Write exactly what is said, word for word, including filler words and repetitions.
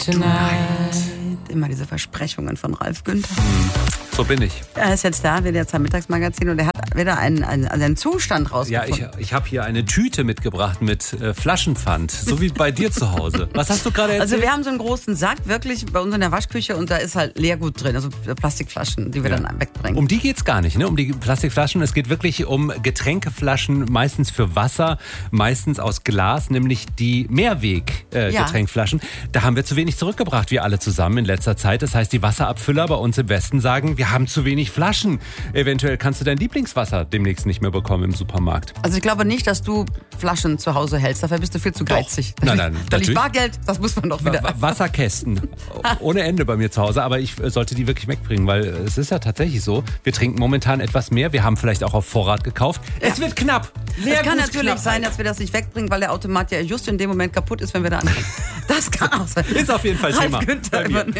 tonight. Immer diese Versprechungen von Ralf Günther. So bin ich. Er ist jetzt da, wieder zum Mittagsmagazin und er hat wieder einen, einen, einen Zustand Ja, rausgefunden. ich, ich habe hier eine Tüte mitgebracht mit äh, Flaschenpfand, so wie bei dir zu Hause. Was hast du gerade erzählt? Also wir haben so einen großen Sack, wirklich bei uns in der Waschküche und da ist halt Leergut drin, also Plastikflaschen, die wir Ja. dann wegbringen. Um die geht's gar nicht, ne? Um die Plastikflaschen. Es geht wirklich um Getränkeflaschen, meistens für Wasser, meistens aus Glas, nämlich die Mehrweg-Getränkflaschen. Äh, da haben wir zu wenig zurückgebracht, wir alle zusammen in letzter Zeit. Das heißt, die Wasserabfüller bei uns im Westen sagen, wir haben zu wenig Flaschen. Eventuell kannst du dein Lieblingswasser demnächst nicht mehr bekommen im Supermarkt. Also ich glaube nicht, dass du Flaschen zu Hause hältst, dafür bist du viel zu Doch. geizig. Nein, nein, Da liegt natürlich. Bargeld, das muss man doch wieder... Wa- Wasserkästen ohne Ende bei mir zu Hause, aber ich äh, sollte die wirklich wegbringen, weil es ist ja tatsächlich so, wir trinken momentan etwas mehr, wir haben vielleicht auch auf Vorrat gekauft. Es wird knapp. Es Leergut kann natürlich knapp. sein, dass wir das nicht wegbringen, weil der Automat ja just in dem Moment kaputt ist, wenn wir da anfangen. Das kann auch sein. Ist auf jeden Fall Ralf Thema Günther bei mir. übernimmt.